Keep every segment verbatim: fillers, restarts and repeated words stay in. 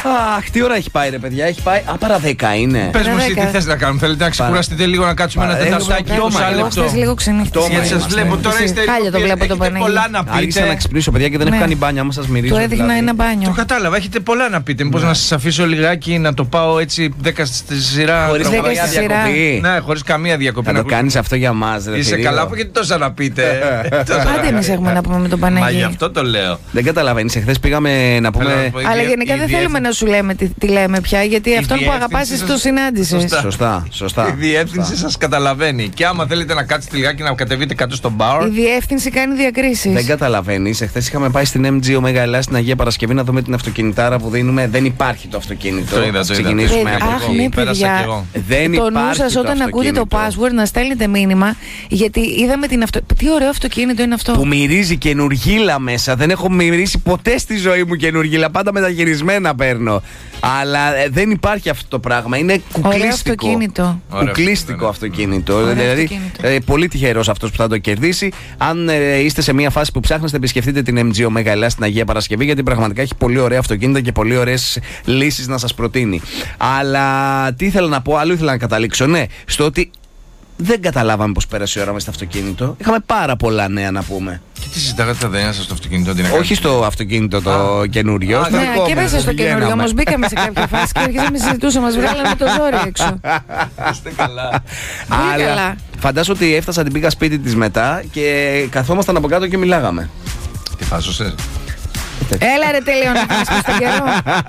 Αχ, τι ώρα έχει πάει, ρε παιδιά, έχει πάει. Α, παρά δέκα είναι. Πες μου εσύ τι θες να κάνουμε, θέλετε να ξεκουραστείτε λίγο, να κάτσουμε ένα τεταρτάκι, είκοσι λεπτό. Λίγο ξενύχτης. Γιατί σας βλέπω τώρα, είστε έχετε πολλά να πείτε. Άρχισα να ξυπνήσω, παιδιά, και δεν έχω κάνει μπάνιο, άμα σας μυρίζω. Το έδειχνα ένα μπάνιο. Το κατάλαβα, έχετε πολλά να πείτε. Μήπως να σας αφήσω λιγάκι να το πάω έτσι δέκα στη σειρά. Χωρίς καμία διακοπή. Ναι, χωρίς καμία διακοπή. Θα το κάνεις αυτό για μας, ρε. Είσαι καλά που έχετε τόσα να πείτε. Πάντα εμείς έχουμε να πούμε με τον Παναγί. Μα γι' αυτό το λέω. Δεν καταλαβαίνεις, εχθές πήγαμε να πούμε. Αλλά γενικά δεν θέλουμε να σου λέμε τι λέμε πια, γιατί αυτόν που αγαπάς εσύ το συνάντησες. Σωστά, σωστά. Η διεύθυνση σας καταλαβαίνει. Και άμα θέλετε να κάτσετε λιγάκι να κατεβείτε κάτω στον μπαρ. Η διεύθυνση κάνει διακρίσεις. Δεν καταλαβαίνεις. Εχθές είχαμε πάει στην εμ τζι Ωμέγα Ελλάς στην Αγία Παρασκευή να δούμε την αυτοκινητάρα που δίνουμε. Δεν υπάρχει το αυτοκίνητο. Το είδα, το ξεκινήσουμε από Αχ, ναι, παιδιά. Δεν το υπάρχει. νου σας όταν ακούτε το password να στέλνετε μήνυμα, γιατί είδαμε την αυτο... Τι ωραίο αυτοκίνητο είναι αυτό. Που μυρίζει καινουργίλα μέσα. Δεν έχω μυρίσει ποτέ στη ζωή μου καινουργίλα. Πάντα μεταγυρισμένα παίρνω. Αλλά ε, δεν υπάρχει αυτό το πράγμα. Είναι κουκλίστικο. Ωραίο αυτοκίνητο. Κουκλίστικο αυτοκίνητο. Ωραίο Δηλαδή, αυτοκίνητο. Ε, πολύ τυχερός αυτός που θα το κερδίσει. Αν ε, είστε σε μια φάση που ψάχνεστε, επισκεφτείτε την εμ τζι Ωμέγα Ελλάς στην Αγία Παρασκευή, γιατί πραγματικά έχει πολύ ωραία αυτοκίνητα και πολύ ωραίες λύσεις να σας προτείνει. Αλλά τι ήθελα να πω, άλλο ήθελα να καταλήξω. Ναι, στο ότι δεν καταλάβαμε πώς πέρασε η ώρα μες στο αυτοκίνητο. Είχαμε πάρα πολλά νέα να πούμε. Και τι συζητάγατε τα δένεια σας στο αυτοκίνητο, τι να Όχι στο αυτοκίνητο το καινούριο. Ναι, και μέσα στο καινούριο. Όμως μπήκαμε σε κάποια φάση και αρχίσαμε να συζητούσαμε, μας βγάλαμε το ζόρι έξω. Είστε καλά. Πολύ καλά. Φαντάσου ότι έφτασα, την πήγα σπίτι της μετά και καθόμασταν από κάτω και μιλάγαμε. Τι φάσωσες? Έλα ρε τέλειο να φας στον καιρό.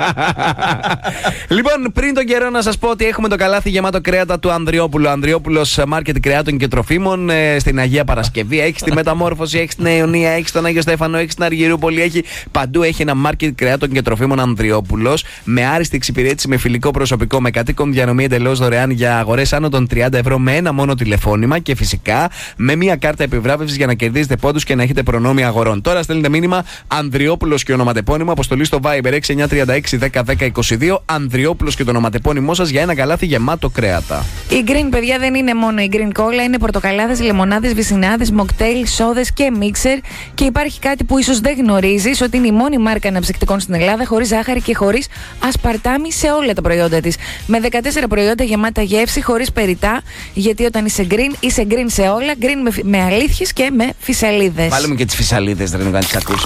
Λοιπόν, πριν τον καιρό να σας πω ότι έχουμε το καλάθι γεμάτο κρέατα του Ανδριόπουλου. Ανδριόπουλος Μάρκετ Κρεάτων και Τροφίμων ε, στην Αγία Παρασκευή. Έχει τη Μεταμόρφωση, έχει την Αιωνία, έχει τον Άγιο Στέφανο, έχει την Αργυρούπολη. Έχει παντού έχει ένα Μάρκετ Κρεάτων και Τροφίμων Ανδριόπουλος. Με άριστη εξυπηρέτηση, με φιλικό προσωπικό, με κατοίκον διανομή εντελώς δωρεάν για αγορές άνω των τριάντα ευρώ με ένα μόνο τηλεφώνημα και φυσικά με μια κάρτα επιβράβευσης για να κερδίσετε πόντους και να έχετε προνόμια αγορών. Τώρα στέλνετε μήνυμα Ανδριόπουλος και ονοματεπώνυμο, αποστολή στο Viber έξι εννιά τρία έξι δέκα δέκα είκοσι δύο. Ανδριόπουλος και το ονοματεπώνυμό σας για ένα καλάθι γεμάτο κρέατα. Η Green, παιδιά, δεν είναι μόνο η Green Cola, είναι πορτοκαλάδες, λεμονάδες, βυσσινάδες, μοκτέιλ, σόδες και μίξερ. Και υπάρχει κάτι που ίσως δεν γνωρίζεις, ότι είναι η μόνη μάρκα αναψυκτικών στην Ελλάδα χωρίς ζάχαρη και χωρίς ασπαρτάμι σε όλα τα προϊόντα της. Με δεκατέσσερα προϊόντα γεμάτα γεύση, χωρίς περιτά, γιατί όταν είσαι Green, είσαι Green σε όλα. Green με, με αλήθειες και με φυσαλίδες. Βάλε μου και τις φυσαλίδες, δεν να τις ακούσει.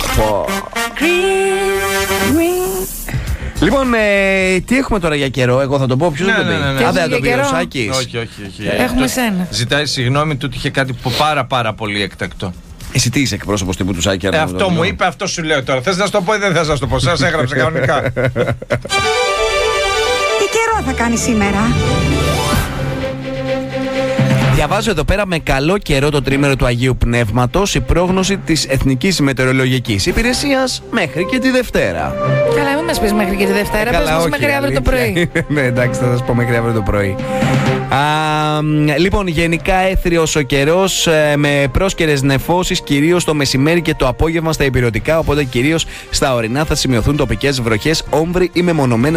Λοιπόν, ε, τι έχουμε τώρα για καιρό, εγώ θα το πω, ποιος ναι, δεν το ναι, πει. ναι, ναι. Α, δεν το πει ο Σάκης. Όχι, όχι, όχι. Έχουμε σένα. Ζητάει συγγνώμη του ότι είχε κάτι που πάρα πάρα πολύ έκτακτο. Εσύ τι είσαι, εκπρόσωπος τύπου του Σάκη? Ε, αυτό μου είπε, αυτό σου λέω τώρα. Θες να σου το πω ή δεν θες να σου το πω? Σας έγραψε κανονικά. Τι καιρό θα κάνει σήμερα? Διαβάζω εδώ πέρα με καλό καιρό το τρίμερο του Αγίου Πνεύματος, η πρόγνωση της Εθνικής Μετεωρολογικής Υπηρεσίας μέχρι και τη Δευτέρα. Καλά, μην μας πεις μέχρι και τη Δευτέρα, πες μας μέχρι αύριο το πρωί. Ναι, εντάξει, θα σας πω μέχρι αύριο το πρωί. Α, λοιπόν, γενικά έθριος ο καιρός ε, με πρόσκαιρες νεφώσεις κυρίως το μεσημέρι και το απόγευμα στα ηπειρωτικά, οπότε κυρίως στα ορεινά θα σημειωθούν τοπικές βροχές, όμβροι ή μεμονωμένες